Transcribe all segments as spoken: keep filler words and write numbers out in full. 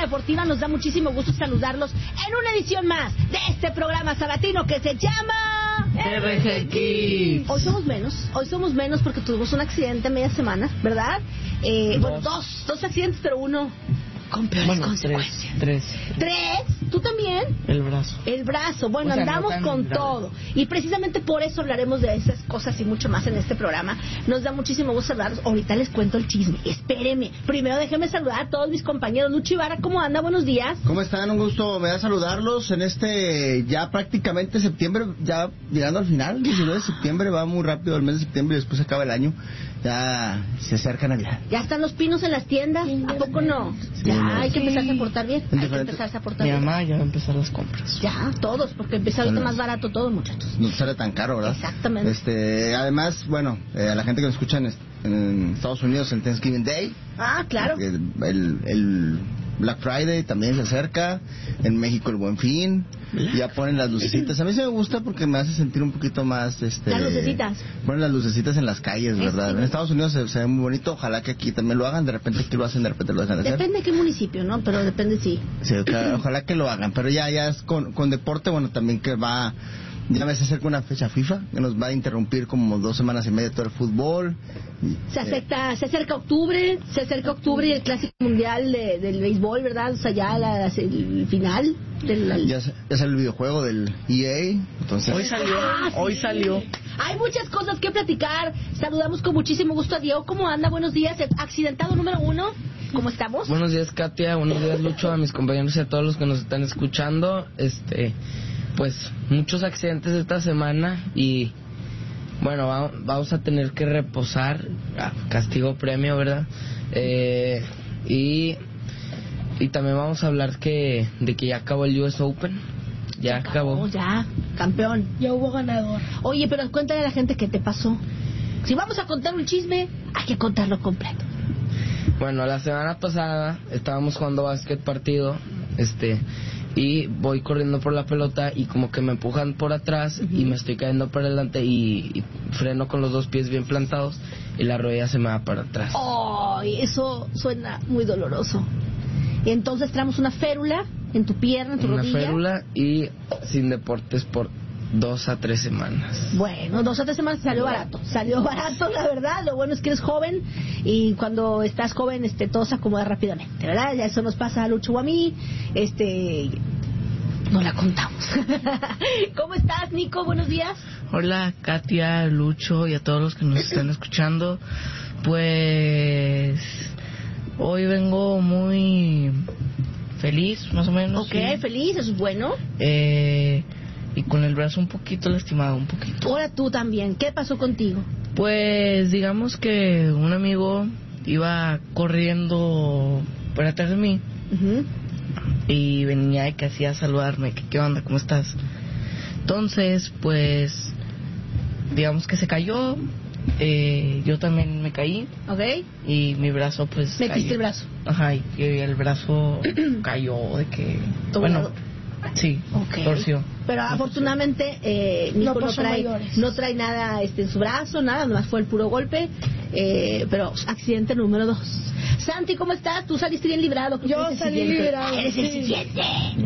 deportiva. Nos da muchísimo gusto saludarlos en una edición más de este programa sabatino que se llama R G Kids. Hoy somos menos, hoy somos menos porque tuvimos un accidente a media semana, ¿verdad? Eh, bueno, dos, dos accidentes, pero uno con peores bueno, consecuencias. Tres, tres. ¿Tres? ¿Tú también? El brazo. El brazo. Bueno, O sea, andamos no tan con grave. todo. Y precisamente por eso hablaremos de esas cosas y mucho más en este programa. Nos da muchísimo gusto saludarlos. Ahorita les cuento el chisme. Espéreme. Primero déjenme saludar a todos mis compañeros. Lucho Ibarra, ¿cómo anda? Buenos días. ¿Cómo están? Un gusto me da saludarlos en este ya prácticamente septiembre, ya llegando al final, diecinueve de septiembre, va muy rápido el mes de septiembre y después acaba el año. Ya se acerca Navidad. ¿Ya están los pinos en las tiendas? ¿A poco no? Sí, Ya, no. hay que empezarse a portar bien. En Hay que diferentes- empezarse a portar Mi bien. mamá ya va a empezar las compras. Ya, todos, porque empieza ahorita Bueno. más barato todo, muchachos. No sale tan caro, ¿verdad? Exactamente. Este, además, bueno, eh, a la gente que nos escucha en, est- en Estados Unidos, el Thanksgiving Day, Ah, claro. el, el, el Black Friday también se acerca, en México el Buen Fin, ya ponen las lucecitas. A mí sí me gusta porque me hace sentir un poquito más, este... Las lucecitas. Ponen las lucecitas en las calles, ¿verdad? sí. En Estados Unidos se, se ve muy bonito, ojalá que aquí también lo hagan, de repente aquí lo hacen, de repente lo dejan de hacer. Depende de qué municipio, ¿no? Pero depende, sí. Sí, ojalá, ojalá que lo hagan, pero ya ya es con, con deporte, bueno, también que va, ya me se acerca una fecha FIFA, que nos va a interrumpir como dos semanas y media todo el fútbol. Y, Se eh, acerca, se acerca octubre, se acerca octubre y el clásico mundial de- del béisbol, ¿verdad? O sea, ya la- el final del... ya, se- ya sale el videojuego del E A, entonces... Hoy salió, Ah, hoy sí. salió. Hay muchas cosas que platicar. Saludamos con muchísimo gusto a Diego. ¿Cómo anda? Buenos días. El accidentado número uno. ¿Cómo estamos? Buenos días, Katia. Buenos días, Lucho, a mis compañeros y a todos los que nos están escuchando. Este, pues, muchos accidentes esta semana y, bueno, va- vamos a tener que reposar. Ah, castigo premio, ¿verdad? Eh, y, y también vamos a hablar que de que ya acabó el U S Open. Ya acabó. Oh, ya, campeón. Ya hubo ganador. Oye, pero cuéntale a la gente qué te pasó. Si vamos a contar un chisme, hay que contarlo completo. Bueno, la semana pasada estábamos jugando básquet partido, este, y voy corriendo por la pelota y como que me empujan por atrás y me estoy cayendo para adelante y, y freno con los dos pies bien plantados y la rodilla se me va para atrás. Ay, eso suena muy doloroso. Y entonces traemos una férula en tu pierna, en tu Una rodilla. férula y sin deportes por dos a tres semanas. Bueno, dos o tres semanas salió barato. Salió barato, la verdad. Lo bueno es que eres joven y cuando estás joven, este, todo se acomoda rápidamente, ¿verdad? Ya eso nos pasa a Lucho o a mí. Este, no la contamos. ¿Cómo estás, Nico? Buenos días. Hola, Katia, Lucho y a todos los que nos están escuchando. Pues hoy vengo muy feliz, más o menos. Ok, sí. feliz, eso es bueno. Eh, y con el brazo un poquito lastimado, un poquito. Ahora tú también. ¿Qué pasó contigo? Pues digamos que un amigo iba corriendo por atrás de mí Ujú. y venía de que hacía saludarme, que qué onda, ¿cómo estás? Entonces, pues, digamos que se cayó, eh, yo también me caí Ok. y mi brazo pues Metiste cayó. el brazo. Ajá, y, y el brazo cayó de que, bueno, Doblado. sí, Ok. torció. Pero afortunadamente eh, Nico No no, pasó trae mayores. no trae nada este en su brazo, nada, nomás fue el puro golpe. Eh, pero accidente número dos. Santi, ¿cómo estás? Tú saliste bien librado. ¿Tú Yo eres el salí siguiente? librado, Ah, eres el sí. siguiente.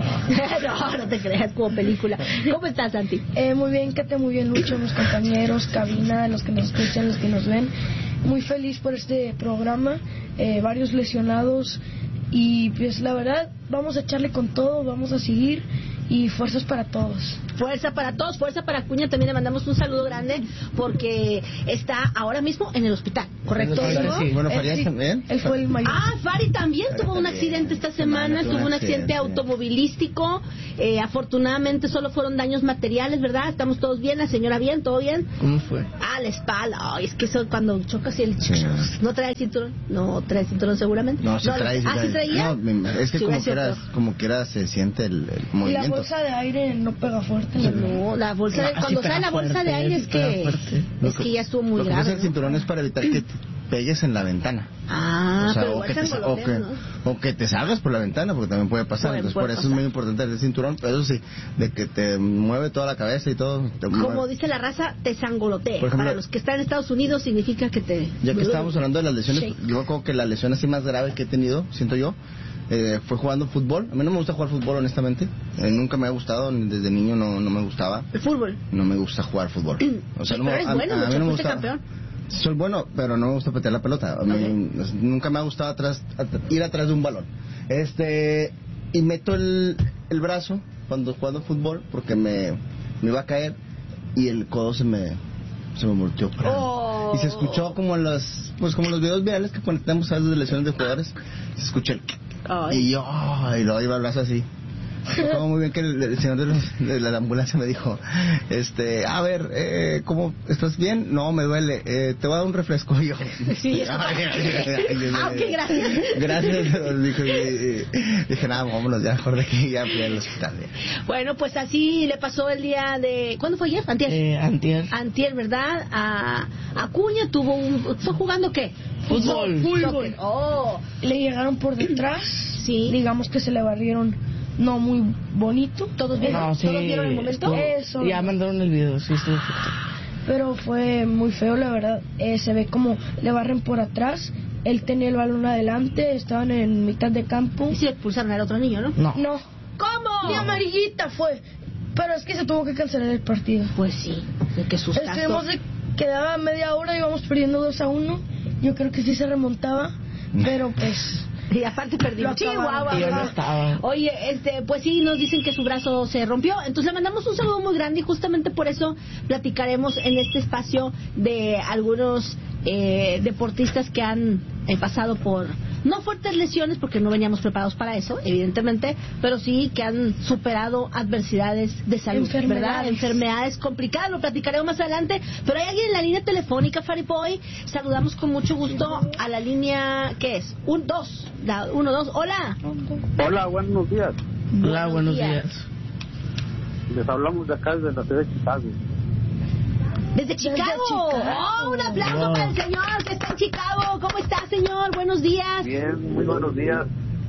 No, no te creas como película. ¿Cómo estás, Santi? Eh, muy bien, Kate, muy bien, Lucho, mis compañeros, cabina, los que nos escuchan, los que nos ven. Muy feliz por este programa, eh, varios lesionados y pues la verdad vamos a echarle con todo, vamos a seguir y fuerzas para todos. Fuerza para todos, fuerza para Acuña. También le mandamos un saludo grande porque está ahora mismo en el hospital, ¿correcto? Sí, Diego? sí. Bueno, Él Farías sí, también. Él fue el mayor. Ah, Fari también Fari tuvo un también. accidente esta semana, Semana tuvo tuvo un un accidente accidente. automovilístico. Eh, afortunadamente solo fueron daños materiales, ¿verdad? Estamos todos bien, la señora bien, todo bien. ¿Cómo fue? Ah, la espalda. Ay, es que eso cuando chocas y el... Sí. ¿No trae el cinturón? No trae el cinturón seguramente. No, sí trae, sí Ah, ¿sí trae. traía? No, me- es que Sí, como hubiera sido quiera, peor. como quiera se siente el, el Y la movimiento. bolsa de aire no pega fuerte. ¿no? No, la bolsa de, Ah, sí cuando pega sale la bolsa fuerte, de aire sí es pega que fuerte. es que ya estuvo muy Lo que grave. pasa es el ¿no? cinturón es para evitar que te pegues en la ventana. Ah, o sea, pero o, igual que se te, sa- o, angolotean, que, ¿no? o que te salgas por la ventana, porque también puede pasar. Puede- Entonces, puede por eso pasar. es muy importante el cinturón. Pero eso sí, de que te mueve toda la cabeza y todo. te Como mueve. dice la raza, te sangolotea. Por ejemplo, Para los que están en Estados Unidos significa que te... Ya que estábamos hablando de las lesiones, Sí. yo creo que la lesión así más grave que he tenido, siento yo, eh, fue jugando fútbol. A mí no me gusta jugar fútbol, honestamente. Eh, nunca me ha gustado, desde niño no, no me gustaba. ¿El fútbol? No me gusta jugar fútbol. O sea, sí, no me, pero eres a, bueno, a, a mí no me gusta. campeón. Soy bueno, pero no me gusta patear la pelota. A mí, okay. Nunca me ha gustado atrás, at, ir atrás de un balón. Este y meto el, el brazo cuando jugando fútbol porque me, me iba a caer y el codo se me se me volteó. Oh. Y se escuchó como en los pues como los videos virales que ponemos, ¿sabes?, de lesiones de jugadores. Se escuchó el oh. Y yo oh, y luego iba el brazo así. Recuerdo muy bien que el, el señor de, los, de la ambulancia me dijo, este, a ver, eh, ¿cómo estás bien? No, me duele, eh, te voy a dar un refresco. Y yo, sí, ah, qué gracias. Gracias. Dije, dije, nada, vámonos ya, mejor de que ya fui al hospital. Bueno, pues así le pasó el día de, ¿cuándo fue ayer? Antier. Eh, antier. Antier, ¿verdad? A Acuña tuvo un, ¿fue jugando qué? Fútbol. Fútbol. Oh. Le llegaron por detrás. Sí. Digamos que se le barrieron. No muy bonito. ¿Todos vieron, no, sí, ¿todos vieron el momento? Estuvo, ya mandaron el video, sí, estuvo fuerte. Pero fue muy feo, la verdad. Eh, se ve como le barren por atrás. Él tenía el balón adelante, estaban en mitad de campo. ¿Y si expulsaron al otro niño, no? No. No. ¿Cómo? Ni amarillita fue. Pero es que se tuvo que cancelar el partido. Pues sí, de que sustazo. Estuvimos de, quedaba media hora, íbamos perdiendo dos a uno. Yo creo que sí se remontaba, pero pues... Y aparte perdimos. Chihuahua. Y yo no estaba. Oye, este, pues sí, nos dicen que su brazo se rompió. Entonces le mandamos un saludo muy grande y justamente por eso platicaremos en este espacio de algunos eh, deportistas que han eh, pasado por, no fuertes lesiones porque no veníamos preparados para eso, evidentemente, pero sí que han superado adversidades de salud, enfermedades. ¿verdad? Enfermedades complicadas, lo platicaremos más adelante. Pero hay alguien en la línea telefónica, Faripoy. Saludamos con mucho gusto a la línea, ¿qué es? Un, dos. La, uno, dos, hola. Hola, buenos días. Hola, buenos días. días. Les hablamos de acá, desde la ciudad de Chicago. ¿Desde Chicago? Desde Chicago. Oh, un aplauso oh. para el señor que está en Chicago. ¿Cómo está, señor? Buenos días. Bien, muy buenos días.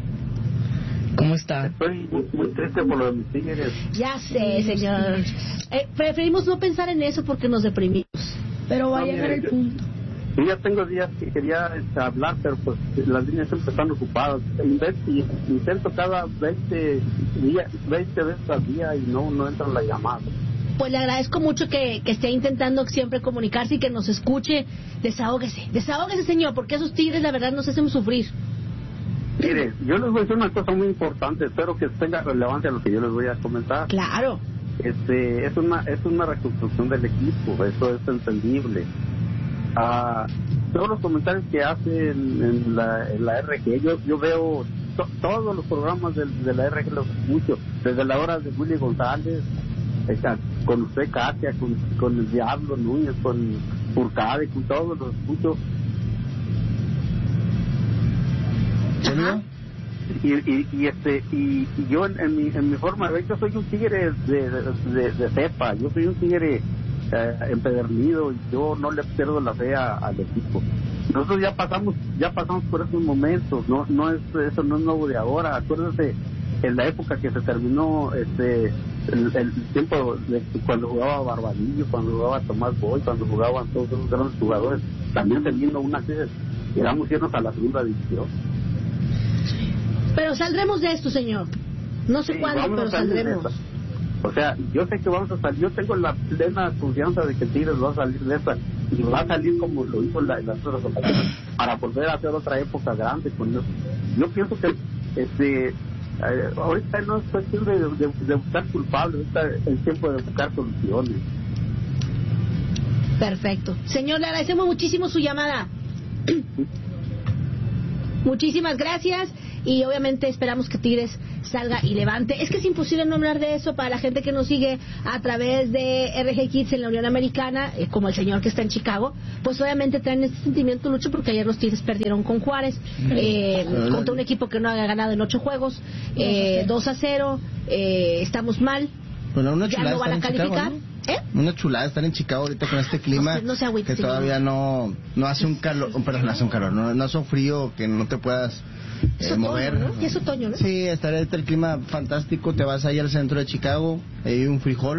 ¿Cómo está? Estoy muy, muy triste por lo de mis tigres. Ya sé, señor. Eh, preferimos no pensar en eso porque nos deprimimos. Pero va no, a llegar mire, el punto. Yo ya tengo días que quería este, hablar, pero pues las líneas siempre están ocupadas. Intento cada veinte, día, veinte veces al día y no, no entra la llamada. Pues le agradezco mucho que, que esté intentando siempre comunicarse y que nos escuche. Desahógese, desahógese, señor, porque esos tigres la verdad nos hacen sufrir. Mire, yo les voy a decir una cosa muy importante, espero que tenga relevancia lo que yo les voy a comentar. Claro. Este, es una, es una reconstrucción del equipo, eso es entendible. Ah, todos los comentarios que hacen en la, en la R G, yo, yo veo to, todos los programas de, de la R G, los escucho, desde la hora de Willy González, esa, con usted Katia, con, con el Diablo Núñez, con Furcade, con todos los escucho. Ajá. Y, y, y este y, y yo en, en, mi, en mi forma de ver, yo soy un tigre de, de, de, de cepa, yo soy un tigre Eh, empedernido y yo no le pierdo la fe a, al equipo. Nosotros ya pasamos ya pasamos por esos momentos, no no es eso no es nuevo de ahora. Acuérdese en la época que se terminó este el, el tiempo de cuando jugaba Barbadillo, cuando jugaba Tomás Boy, cuando jugaban todos esos grandes jugadores, también se vino una crisis, éramos irnos a la segunda división. Pero saldremos de esto, señor. No sé sí, cuándo, pero saldremos. O sea, yo sé que vamos a salir, yo tengo la plena confianza de que Tigres va a salir de esta y va a salir como lo hizo en, la, en las otras ocasiones para volver a hacer otra época grande con eso. Yo pienso que este eh, ahorita no es cuestión de, de, de buscar culpables, ahorita es el tiempo de buscar soluciones. Perfecto. Señor, le agradecemos muchísimo su llamada. Muchísimas gracias y obviamente esperamos que Tigres salga y levante. Es que es imposible no hablar de eso para la gente que nos sigue a través de R G Kids en la Unión Americana, eh, como el señor que está en Chicago, pues obviamente traen este sentimiento, Lucho, porque ayer los Tigres perdieron con Juárez, eh, contra un equipo que no había ganado en ocho juegos, eh, dos a cero, eh, estamos mal, bueno, una ya no van a calificar. Chicago, ¿no? ¿Eh? Una chulada estar en Chicago ahorita con este clima no, no se agüite, que todavía no no hace un calor, perdón, no hace un calor, no, no hace un frío que no te puedas eh, mover. ¿No? Y es otoño, ¿no? Sí, estará el clima fantástico, te vas ahí al centro de Chicago, hay un frijol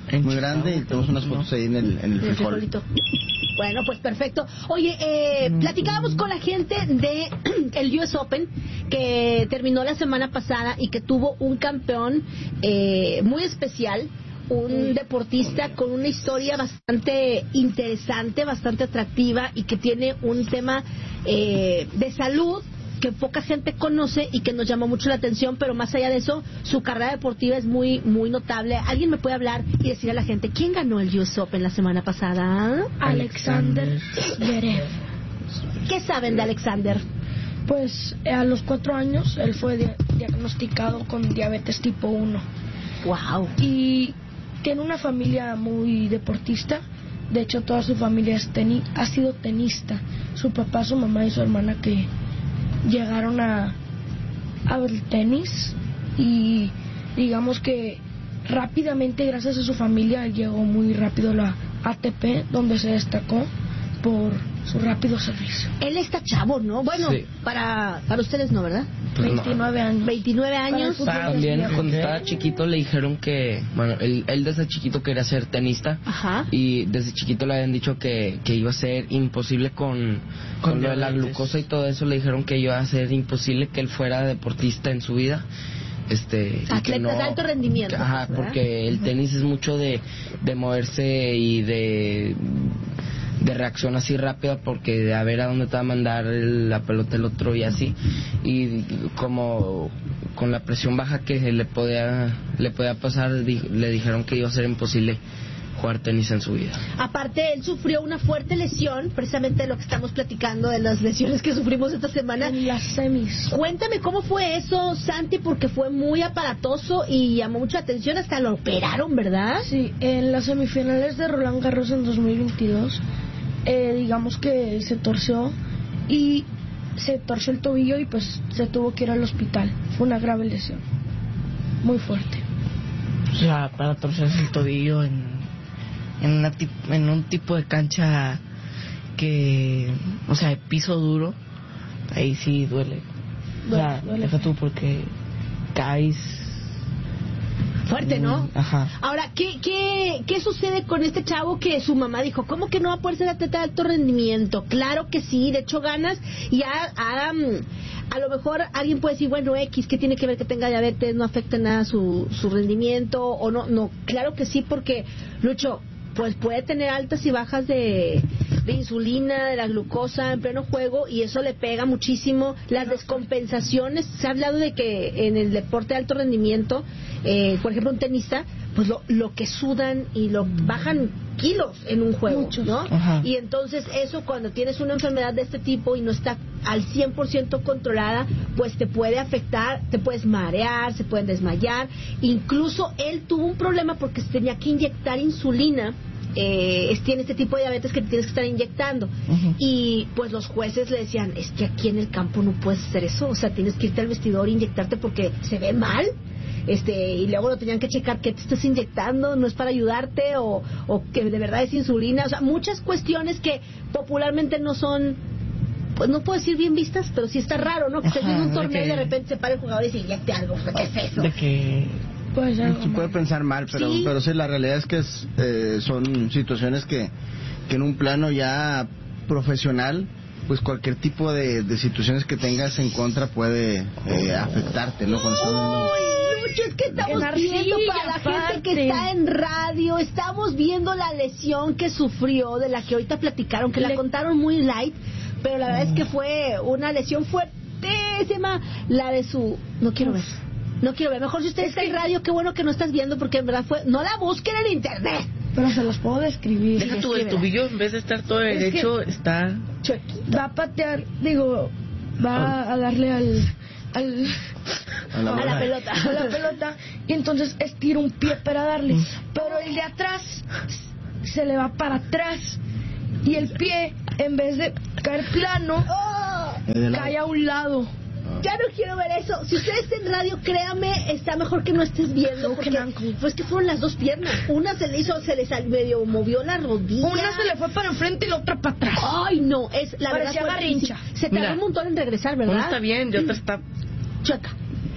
En muy Chicago, grande y tenemos unas fotos ahí en el, en el El frijol. frijolito. Bueno, pues perfecto. Oye, eh, platicábamos con la gente de el U S Open que terminó la semana pasada y que tuvo un campeón eh, muy especial, un deportista con una historia bastante interesante, bastante atractiva y que tiene un tema eh, de salud que poca gente conoce y que nos llamó mucho la atención, pero más allá de eso, su carrera deportiva es muy muy notable. ¿Alguien me puede hablar y decir a la gente quién ganó el U S Open la semana pasada? Alexander Zverev. ¿Qué saben de Alexander? Pues eh, a los cuatro años él fue dia- diagnosticado con diabetes tipo uno Wow. y tiene una familia muy deportista. De hecho, toda su familia es teni- ha sido tenista. Su papá, su mamá y su hermana que llegaron a, a ver tenis y digamos que rápidamente, gracias a su familia, él llegó muy rápido a la A T P, donde se destacó por su rápido servicio. Él está chavo, ¿no? Bueno, Sí. para para ustedes no, ¿verdad? Pues no. veintinueve años. veintinueve Para el años. fútbol ya es También viejo. cuando estaba chiquito le dijeron que, bueno, él, él desde chiquito quería ser tenista. Ajá. Y desde chiquito le habían dicho que, que iba a ser imposible con, con, Con lo de la diabetes. glucosa y todo eso. Le dijeron que iba a ser imposible que él fuera deportista en su vida. Este, y que Atletas no- de alto rendimiento, Ajá, ¿verdad? porque el tenis es mucho de, de moverse y de de reacción así rápida, porque de a ver a dónde te va a mandar el- la pelota el otro y así, y como con la presión baja que le podía le podía pasar, di- le dijeron que iba a ser imposible jugar tenis en su vida. Aparte, él sufrió una fuerte lesión, precisamente de lo que estamos platicando, de las lesiones que sufrimos esta semana. En las semis. Cuéntame cómo fue eso, Santi, porque fue muy aparatoso y llamó mucha atención, hasta lo operaron, ¿verdad? Sí, en las semifinales de Roland Garros en dos mil veintidós, eh, digamos que se torció y se torció el tobillo y pues se tuvo que ir al hospital. Fue una grave lesión, muy fuerte. O sea, para torcerse el tobillo en, en, una tip- en un tipo de cancha que, o sea, de piso duro, ahí sí duele. O sea, Duele, duele. deja tú porque caes. Fuerte, ¿no? Mm, Ajá. Ahora, ¿qué, qué, ¿qué sucede con este chavo que su mamá dijo? ¿Cómo que no va a poder ser atleta de alto rendimiento? Claro que sí, de hecho ganas. Y a, a, a lo mejor alguien puede decir, bueno, X, ¿qué tiene que ver que tenga diabetes? ¿No afecta en nada su, su rendimiento? O no, no, claro que sí, porque, Lucho, pues puede tener altas y bajas de, de insulina, de la glucosa en pleno juego, y eso le pega muchísimo. Las descompensaciones, se ha hablado de que en el deporte de alto rendimiento, eh, por ejemplo un tenista, pues lo, lo que sudan y lo bajan kilos en un juego, Muchos. ¿no? Ajá. Y entonces eso, cuando tienes una enfermedad de este tipo y no está al cien por ciento controlada, pues te puede afectar, te puedes marear, se pueden desmayar. Incluso él tuvo un problema porque se tenía que inyectar insulina. Eh, es- tiene este tipo de diabetes que te tienes que estar inyectando. Ujú. Y pues los jueces le decían, es que aquí en el campo no puedes hacer eso, o sea, tienes que irte al vestidor e inyectarte porque se ve mal. Este, y luego lo tenían que checar qué te estás inyectando, no es para ayudarte o, o que de verdad es insulina, o sea, muchas cuestiones que popularmente no son, pues no puedo decir bien vistas, pero sí está raro, ¿no? Que estés Ajá, viendo un de torneo y que- de repente se para el jugador y se inyecte algo, ¿qué es eso? De que Puede ser algo Se puede malo. pensar mal, pero Sí. pero sí, la realidad es que es, eh, son situaciones que, que en un plano ya profesional, pues cualquier tipo de, de situaciones que tengas en contra puede eh, afectarte, ¿no? Cuando estás viendo- Uy, Lucho, es que estamos En arcilla, viendo para la gente aparte. que está en radio, estamos viendo la lesión que sufrió, de la que ahorita platicaron, que la Le- contaron muy light, pero la verdad es que fue una lesión fuertísima, la de su... No quiero ver. No quiero ver. Mejor si usted está en radio, qué bueno que no estás viendo, porque en verdad fue... No la busquen en internet. Pero se los puedo describir. deja tú el escríbela. tobillo, en vez de estar todo Es que- derecho, está Chuequito. Va a patear, digo, va a darle al... al a la A la bola. pelota. a la pelota y entonces estira un pie para darle, pero el de atrás se le va para atrás y el pie, en vez de caer plano, Oh, Eh, de lado. cae a un lado. ya no quiero ver eso. Si usted está en radio, créame, está mejor que no estés viendo. Porque, pues que fueron las dos piernas. Una se le hizo, se le sal, medio movió la rodilla. Una se le fue para enfrente y la otra para atrás. Ay, no, es la Parecía verdad. fue garrincha. difícil. Se tardó Mira, un montón en regresar, una ¿verdad? está bien y otra está Chueca.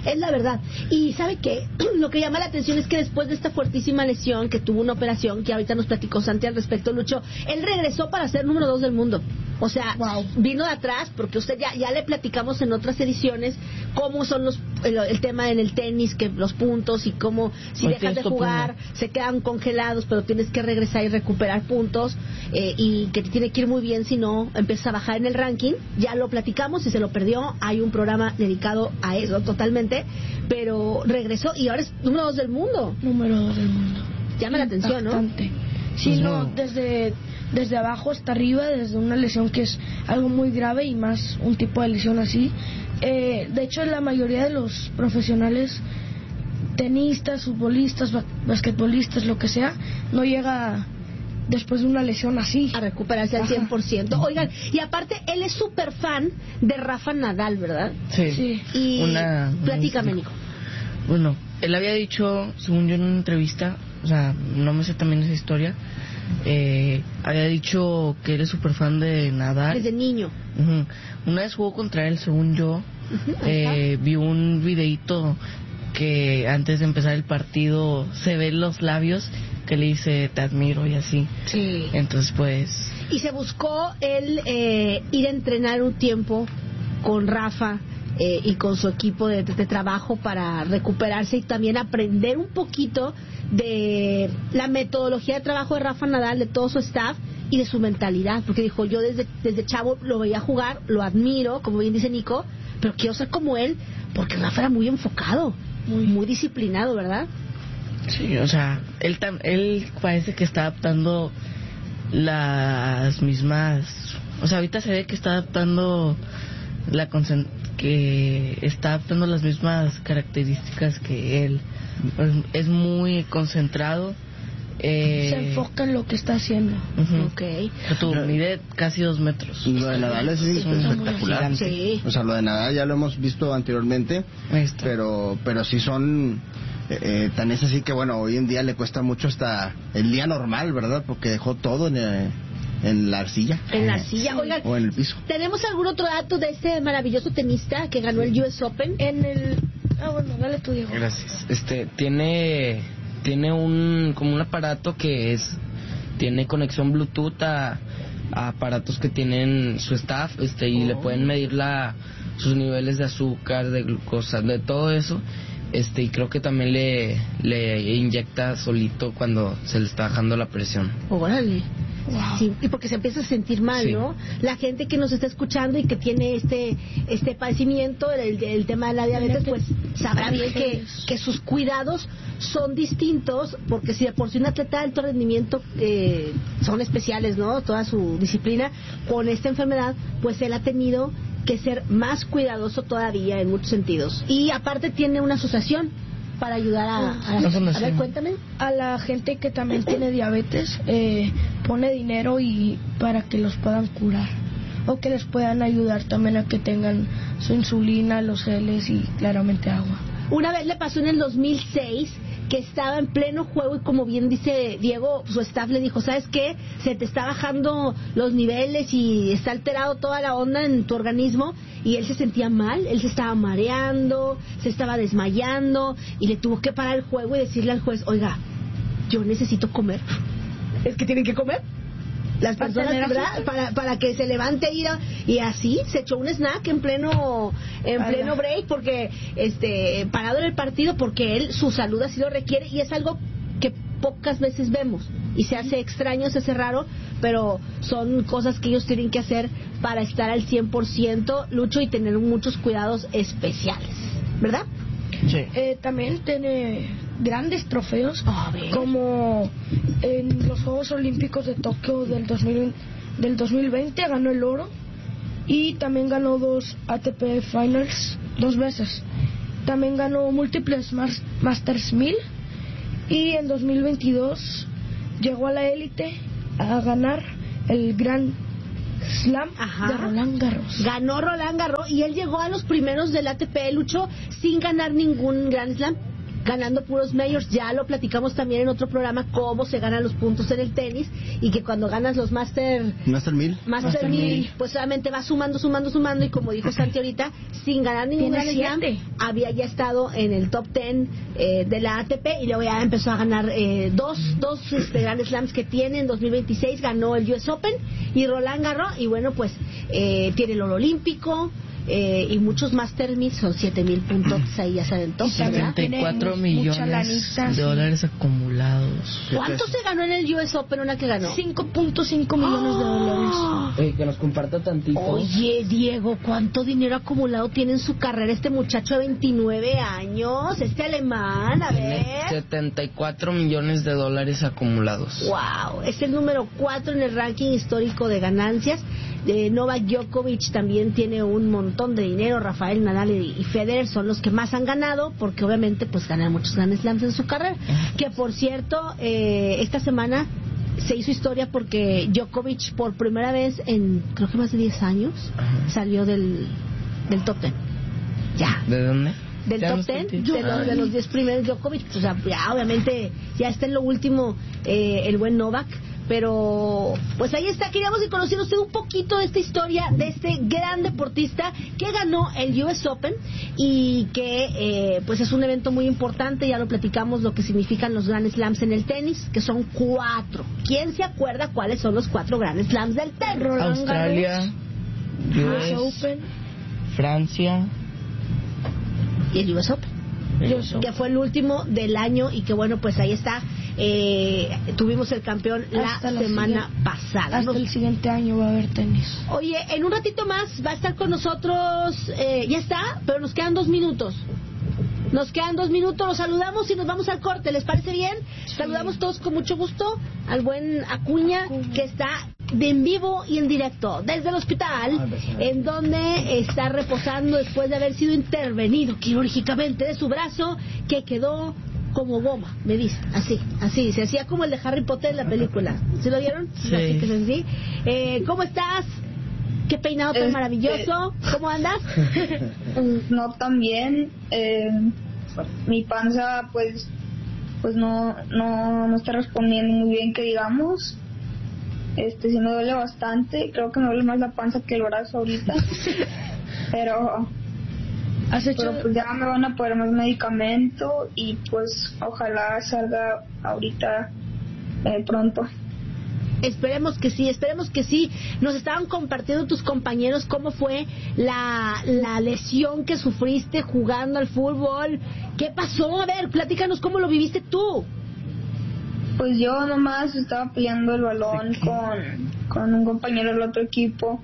Es la verdad. Y ¿sabe qué? Lo que llama la atención es que después de esta fuertísima lesión, que tuvo una operación, que ahorita nos platicó Santi al respecto, Lucho, él regresó para ser número dos del mundo. O sea, wow. Vino de atrás, porque usted ya, ya le platicamos en otras ediciones cómo son los el, el tema en el tenis, que los puntos y cómo si Hoy dejas de jugar punto. Se quedan congelados, pero tienes que regresar y recuperar puntos, eh, y que te tiene que ir muy bien, si no empiezas a bajar en el ranking. Ya lo platicamos, si se lo perdió, hay un programa dedicado a eso totalmente, pero regresó y ahora es número dos del mundo. Número dos del mundo. Llama la atención, ¿no? Sí, no, desde, desde abajo hasta arriba, desde una lesión que es algo muy grave y más un tipo de lesión así. Eh, de hecho, la mayoría de los profesionales, tenistas, futbolistas, ba- basquetbolistas, lo que sea, no llega después de una lesión así a recuperarse al cien por ciento. Oigan, y aparte él es súper fan de Rafa Nadal, ¿verdad? Sí. Sí. Y una, platícame, Nico. Bueno, él había dicho, según yo en una entrevista, o sea, no me sé también esa historia, eh, había dicho que eres súper fan de Nadal. Desde niño. Uh-huh. Una vez jugó contra él, según yo, uh-huh. eh, vi un videíto que antes de empezar el partido se ven los labios que le dice te admiro y así. Sí. Entonces pues... Y se buscó él eh, ir a entrenar un tiempo con Rafa eh, y con su equipo de, de trabajo para recuperarse y también aprender un poquito de la metodología de trabajo de Rafa Nadal, de todo su staff y de su mentalidad, porque dijo, yo desde, desde chavo lo veía jugar, lo admiro, como bien dice Nico, pero quiero ser como él, porque Rafa era muy enfocado, muy, muy disciplinado, ¿verdad? Sí, o sea, él, tam- él parece que está adaptando las mismas, o sea, ahorita se ve que está adaptando la concent- que está adaptando las mismas características que él. Es, es muy concentrado. Eh, se enfoca en lo que está haciendo. Uh-huh. Okay. Tú mide casi dos metros. Lo de Nadal es sí, espectacular. Sí. O sea, lo de Nadal ya lo hemos visto anteriormente, pero pero sí son eh, eh, tan es así que bueno, hoy en día le cuesta mucho hasta el día normal, ¿verdad? Porque dejó todo en eh, en la arcilla. En la arcilla, oigan. O en el piso. ¿Tenemos algún otro dato de este maravilloso tenista que ganó el U S Open? En el... Ah, bueno, dale tú, Diego. Gracias. Este, tiene... Tiene un como un aparato que es tiene conexión Bluetooth a, a aparatos que tienen su staff, este y oh. le pueden medir la sus niveles de azúcar, de glucosa, de todo eso, este y creo que también le le inyecta solito cuando se le está bajando la presión. Órale. Wow. Sí, y porque se empieza a sentir mal, sí. ¿no? La gente que nos está escuchando y que tiene este este padecimiento, el, el tema de la diabetes, pues sabrá bien que, que sus cuidados son distintos, porque si de por sí un atleta de alto rendimiento eh, son especiales, ¿no? Toda su disciplina, con esta enfermedad, pues él ha tenido que ser más cuidadoso todavía en muchos sentidos. Y aparte tiene una asociación para ayudar a, a, a, a ver, cuéntame. A la gente que también tiene diabetes, eh, pone dinero y para que los puedan curar o que les puedan ayudar también a que tengan su insulina, los geles y claramente agua. Una vez le pasó en el dos mil seis que estaba en pleno juego y como bien dice Diego, su staff le dijo, ¿sabes qué? Se te está bajando los niveles y está alterado toda la onda en tu organismo, y él se sentía mal, él se estaba mareando, se estaba desmayando y le tuvo que parar el juego y decirle al juez, oiga, yo necesito comer. Es que tienen que comer las personas, ¿verdad? Para, para que se levante y, y así se echó un snack en pleno en Hola. pleno break, porque este parado en el partido, porque él su salud así lo requiere, y es algo que pocas veces vemos y se hace extraño, se hace raro, pero son cosas que ellos tienen que hacer para estar al cien por ciento, Lucho, y tener muchos cuidados especiales, ¿verdad? Sí. Eh, también tiene grandes trofeos, como en los Juegos Olímpicos de Tokio del dos mil, del dos mil veinte ganó el oro, y también ganó dos A T P Finals dos veces. También ganó múltiples Masters mil, y en dos mil veintidós llegó a la élite a ganar el Grand Slam Ajá. de Roland Garros. Ganó Roland Garros y él llegó a los primeros del A T P, Lucho, sin ganar ningún Grand Slam. ganando puros majors. Ya lo platicamos también en otro programa, cómo se ganan los puntos en el tenis, y que cuando ganas los Master Master mil Master, Master mil, pues solamente va sumando, sumando, sumando, y como dijo Santi ahorita, sin ganar ningún Grand Slam, había ya estado en el top ten eh, de la A T P, y luego ya empezó a ganar eh, dos, dos este, Grand Slams que tiene. En dos mil veintiséis ganó el U S Open y Roland Garros, y bueno, pues eh, tiene el oro olímpico. Eh, y muchos Master mil, son siete mil puntos ahí ya se aventó. setenta y cuatro millones de dólares acumulados. ¿Cuánto se ganó en el U S Open, una que ganó? cinco punto cinco millones de dólares. Eh, que nos comparta tantito. Oye, Diego, ¿cuánto dinero acumulado tiene en su carrera este muchacho de veintinueve años? Este alemán, a Tiene ver. setenta y cuatro millones de dólares acumulados. Wow, es el número cuatro en el ranking histórico de ganancias. De Novak Djokovic también tiene un montón de dinero. Rafael Nadal y Federer son los que más han ganado, porque obviamente pues ganan muchos Grand Slams en su carrera. Que por cierto, eh, esta semana se hizo historia porque Djokovic por primera vez en creo que más de diez años salió del, del top ten. Ya. ¿De dónde? Del Ya top no ten, sentí. de los, de los diez primeros Djokovic. O sea, ya obviamente ya está en lo último eh, el buen Novak. Pero pues ahí está, queríamos que conociera usted un poquito de esta historia de este gran deportista que ganó el U S Open, y que eh, pues es un evento muy importante. Ya lo platicamos, lo que significan los Grand Slams en el tenis, que son cuatro. ¿Quién se acuerda cuáles son los cuatro Grand Slams del tenis? Roland Australia, U S U S Open, Francia Y el U S Open, U S Open. que fue el último del año, y que bueno, pues ahí está. Eh, tuvimos el campeón la, Hasta la semana siguiente- pasada. hasta Nos- el siguiente año va a haber tenis. Oye, en un ratito más va a estar con nosotros, eh, ya está, pero nos quedan dos minutos. Nos quedan dos minutos, los saludamos y nos vamos al corte, ¿les parece bien? Sí. Saludamos todos con mucho gusto al buen Acuña, que está de en vivo y en directo desde el hospital, en donde está reposando después de haber sido intervenido quirúrgicamente de su brazo, que quedó como goma, me dice, así, así, se hacía como el de Harry Potter en la película. ¿Sí lo vieron? Sí. Así que es así. Eh, ¿Cómo estás? Qué peinado tan Este- maravilloso. ¿Cómo andas? No tan bien. Eh, mi panza, pues, pues no, no, no está respondiendo muy bien, que digamos. Este, sí me duele bastante. Creo que me duele más la panza que el brazo ahorita. Pero, ¿Has hecho pero pues ya me van a poner más medicamento y pues ojalá salga ahorita eh, pronto. Esperemos que sí, esperemos que sí. Nos estaban compartiendo tus compañeros cómo fue la, la lesión que sufriste jugando al fútbol. ¿Qué pasó? A ver, platícanos cómo lo viviste tú. Pues yo nomás estaba peleando el balón con, con un compañero del otro equipo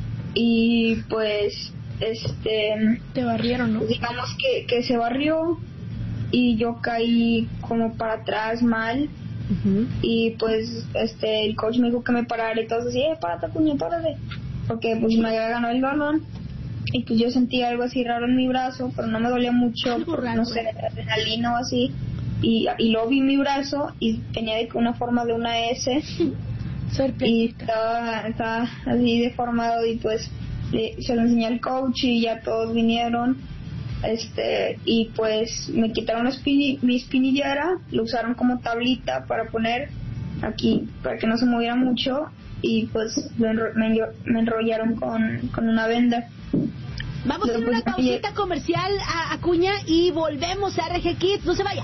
y pues este te barrieron, no? pues digamos que, que se barrió y yo caí como para atrás mal Uh-huh. y pues este el coach me dijo que me parara y todo así, eh, párate Acuña, párate, porque pues me había ganado el balón y pues yo sentí algo así raro en mi brazo, pero no me dolía mucho, Algo por, raro. no sé, adrenalina o así. Y, y luego vi mi brazo y tenía de que una forma de una S y Serpientita. estaba, estaba así deformado y pues le- se lo enseñé al coach y ya todos vinieron este y pues me quitaron la espini- mi espinillera, lo usaron como tablita para poner aquí para que no se moviera mucho y pues lo enro- me, enro- me enrollaron con, con una venda. Vamos a hacer Pero, una pues, pausita comercial a Acuña y volvemos a R G Kids. No se vaya.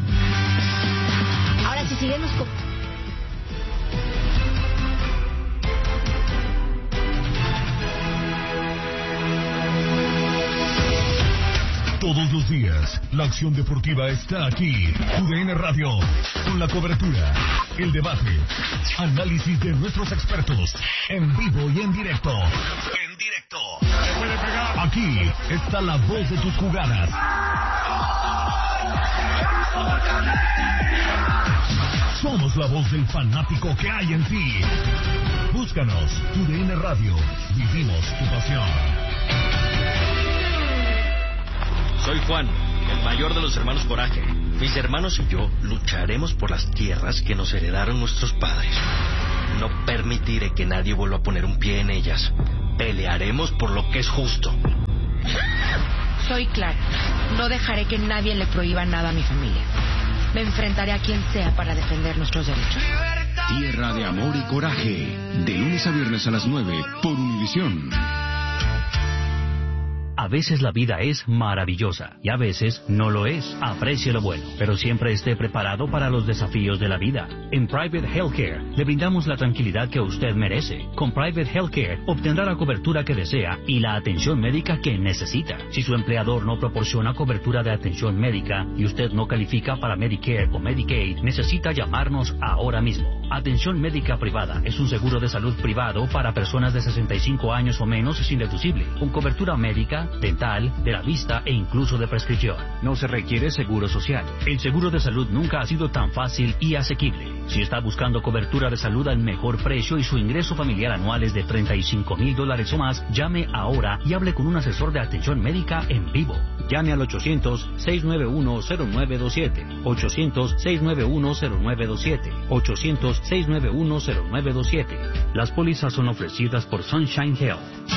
Ahora sí, síguenos con... Todos los días, la acción deportiva está aquí. U D N Radio, con la cobertura, el debate, análisis de nuestros expertos, en vivo y en directo. En directo. Aquí está la voz de tus jugadas. Somos la voz del fanático que hay en ti. Búscanos, U D N Radio. Vivimos tu pasión. Soy Juan, el mayor de los hermanos Coraje. Mis hermanos y yo lucharemos por las tierras que nos heredaron nuestros padres. No permitiré que nadie vuelva a poner un pie en ellas. Pelearemos por lo que es justo. Soy Clara, No dejaré que nadie le prohíba nada a mi familia. Me enfrentaré a quien sea para defender nuestros derechos. Tierra de amor y coraje. De lunes a viernes a las nueve por Univisión. A veces la vida es maravillosa y a veces no lo es. Aprecie lo bueno, pero siempre esté preparado para los desafíos de la vida. En Private Healthcare le brindamos la tranquilidad que usted merece. Con Private Healthcare obtendrá la cobertura que desea y la atención médica que necesita. Si su empleador no proporciona cobertura de atención médica y usted no califica para Medicare o Medicaid, necesita llamarnos ahora mismo. Atención médica privada es un seguro de salud privado para personas de sesenta y cinco años o menos sin deducible, con cobertura médica, dental, de la vista e incluso de prescripción. No se requiere seguro social. El seguro de salud nunca ha sido tan fácil y asequible. Si está buscando cobertura de salud al mejor precio y su ingreso familiar anual es de treinta y cinco mil dólares o más, llame ahora y hable con un asesor de atención médica en vivo. Llame al ochocientos, seiscientos noventa y uno, cero nueve dos siete, ochocientos, seiscientos noventa y uno, cero nueve dos siete, ochocientos, seiscientos noventa y uno, cero nueve dos siete. Las pólizas son ofrecidas por Sunshine Health.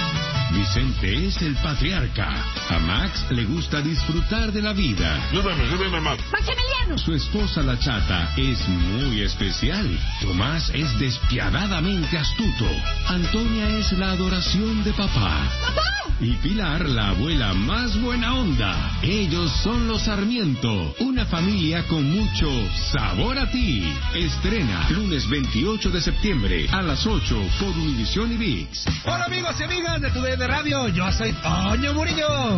Vicente es el patriarca. A Max le gusta disfrutar de la vida. Llévame, llévame, Max. ¡Maximiliano! Su esposa, la chata, es muy especial. Tomás es despiadadamente astuto. Antonia es la adoración de papá. ¡Papá! Y Pilar, la abuela más buena onda. Ellos son los Sarmiento, una familia con mucho sabor a ti. Estrena lunes veintiocho de septiembre a las ocho por Univisión y ViX. Hola amigos y amigas de Tu D N Radio, yo soy Toño Murillo.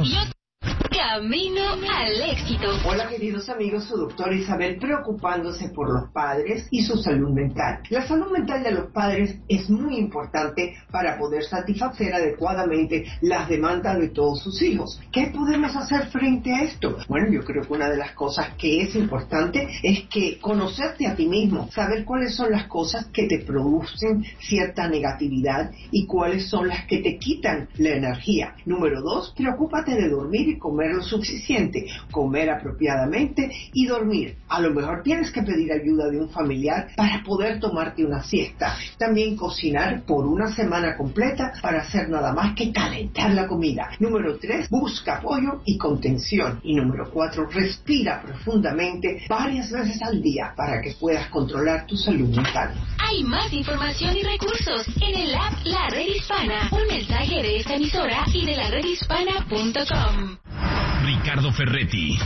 Camino al éxito. Hola queridos amigos, su doctora Isabel preocupándose por los padres y su salud mental. La salud mental de los padres es muy importante para poder satisfacer adecuadamente las demandas de todos sus hijos. ¿Qué podemos hacer frente a esto? Bueno, yo creo que una de las cosas que es importante es que conocerte a ti mismo, saber cuáles son las cosas que te producen cierta negatividad y cuáles son las que te quitan la energía. Número dos, preocúpate de dormir y comer lo suficiente, comer apropiadamente y dormir. A lo mejor tienes que pedir ayuda de un familiar para poder tomarte una siesta. También cocinar por una semana completa para hacer nada más que calentar la comida. Número tres, busca apoyo y contención. Y número cuatro, respira profundamente varias veces al día para que puedas controlar tu salud mental. Hay más información y recursos en el app La Red Hispana. Un mensaje de esta emisora y de la red hispana punto com. Ricardo Ferretti,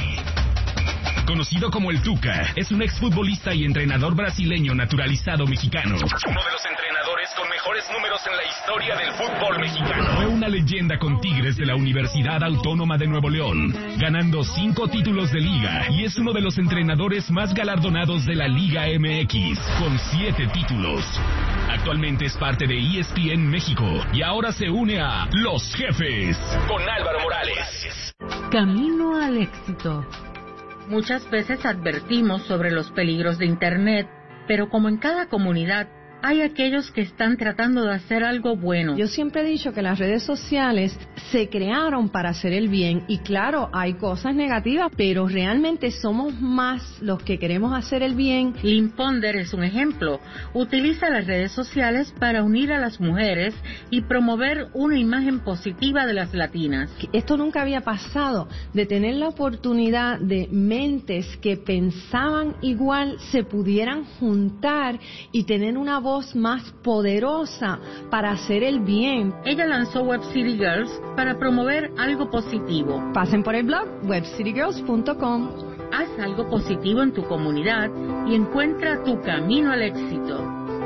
conocido como el Tuca, es un exfutbolista y entrenador brasileño naturalizado mexicano. Uno de los entrenadores con mejores números en la historia del fútbol mexicano. Fue una leyenda con Tigres de la Universidad Autónoma de Nuevo León, ganando cinco títulos de liga, y es uno de los entrenadores más galardonados de la Liga M X, con siete títulos. Actualmente es parte de E S P N México y ahora se une a Los Jefes con Álvaro Morales. Camino al éxito. Muchas veces advertimos sobre los peligros de Internet, pero como en cada comunidad, hay aquellos que están tratando de hacer algo bueno. Yo siempre he dicho que las redes sociales se crearon para hacer el bien y claro, hay cosas negativas, pero realmente somos más los que queremos hacer el bien. Lynn Ponder es un ejemplo. Utiliza las redes sociales para unir a las mujeres y promover una imagen positiva de las latinas. Esto nunca había pasado, de tener la oportunidad de mentes que pensaban igual se pudieran juntar y tener una voz más poderosa para hacer el bien. Ella lanzó Web City Girls para promover algo positivo. Pasen por el blog web city girls punto com. Haz algo positivo en tu comunidad y encuentra tu camino al éxito.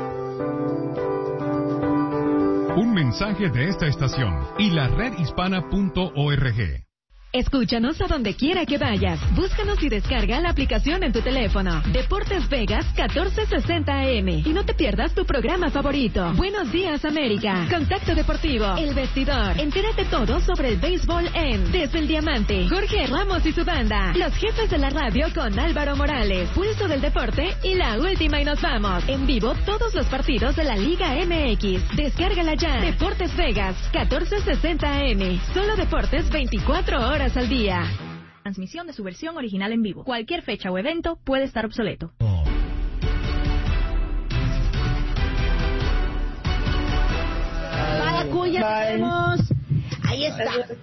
Un mensaje de esta estación y la red hispana punto org. Escúchanos a donde quiera que vayas. Búscanos y descarga la aplicación en tu teléfono. Deportes Vegas catorce sesenta A M. Y no te pierdas tu programa favorito. Buenos días, América. Contacto Deportivo. El Vestidor. Entérate todo sobre el béisbol en Desde el Diamante. Jorge Ramos y su banda. Los Jefes de la radio con Álvaro Morales. Pulso del Deporte y la última y nos vamos. En vivo todos los partidos de la Liga M X. Descárgala ya. Deportes Vegas catorce sesenta A M. Solo deportes veinticuatro horas al día. Transmisión de su versión original en vivo. Cualquier fecha o evento puede estar obsoleto. Para cuya tenemos. Ahí está.